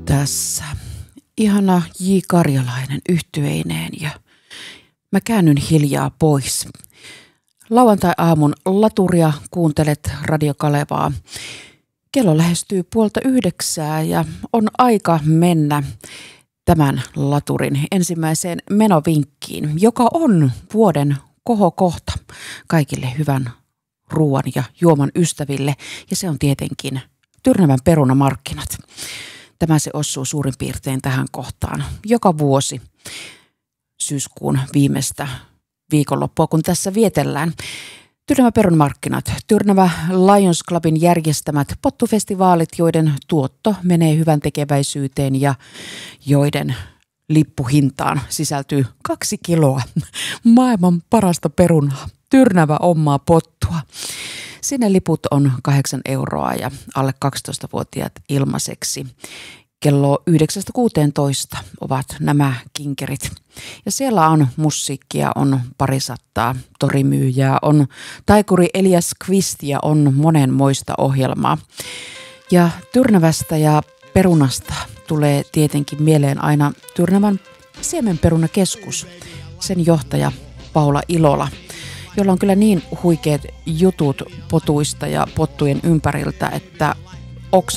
Tässä ihana J. Karjalainen yhtyeineen ja mä käännyn hiljaa pois. Lauantai-aamun laturia kuuntelet Radio Kalevaa. Kello lähestyy 8:30 ja on aika mennä tämän laturin ensimmäiseen menovinkkiin, joka on vuoden kohokohta kaikille hyvän ruoan ja juoman ystäville, ja se on tietenkin Tyrnävän perunamarkkinat. Tämä se osuu suurin piirtein tähän kohtaan joka vuosi syyskuun viimeistä viikonloppua, kun tässä vietellään. Tyrnävän perunamarkkinat, Tyrnävä Lions Clubin järjestämät pottufestivaalit, joiden tuotto menee hyvän tekeväisyyteen ja joiden lippuhintaan sisältyy 2 kiloa maailman parasta perunaa, Tyrnävä omaa pottua. Sinne liput on 8 euroa ja alle 12-vuotiaat ilmaiseksi. Kello 9-16 ovat nämä kinkerit. Ja siellä on musiikkia, on parisattaa torimyyjää, on taikuri Elias Kvist ja on monenmoista ohjelmaa. Ja Tyrnävästä ja perunasta tulee tietenkin mieleen aina Tyrnävän siemenperunakeskus, sen johtaja Paula Ilola, jolla on kyllä niin huikeat jutut potuista ja pottujen ympäriltä, että